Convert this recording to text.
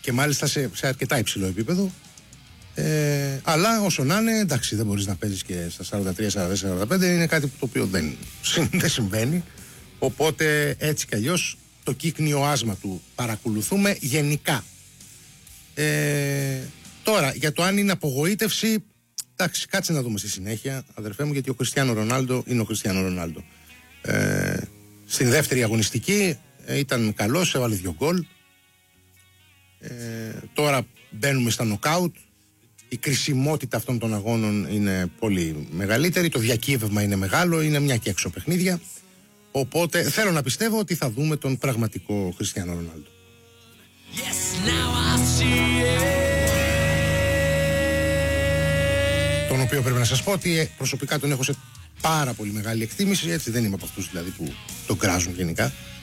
και μάλιστα σε αρκετά υψηλό επίπεδο. Αλλά όσο να είναι, εντάξει, δεν μπορείς να παίζεις και στα 43-44-45, είναι κάτι το οποίο δεν συμβαίνει. Οπότε έτσι κι αλλιώς το κύκνιο άσμα του παρακολουθούμε γενικά. Τώρα, για το αν είναι απογοήτευση, εντάξει, κάτσε να δούμε στη συνέχεια, αδερφέ μου, γιατί ο Κριστιάνο Ρονάλντο είναι ο Κριστιάνο Ρονάλντο. Στην δεύτερη αγωνιστική ήταν καλός, έβαλε 2 γκολ. Τώρα μπαίνουμε στα νοκάουτ. Η κρισιμότητα αυτών των αγώνων είναι πολύ μεγαλύτερη. Το διακύβευμα είναι μεγάλο, είναι μια και έξω παιχνίδια. Οπότε θέλω να πιστεύω ότι θα δούμε τον πραγματικό Κριστιάνο Ρονάλντο. Yes, now I see it. Τον οποίο πρέπει να σας πω ότι προσωπικά τον έχω σε πάρα πολύ μεγάλη εκτίμηση. Έτσι δεν είμαι από αυτούς δηλαδή που τον κράζουν γενικά.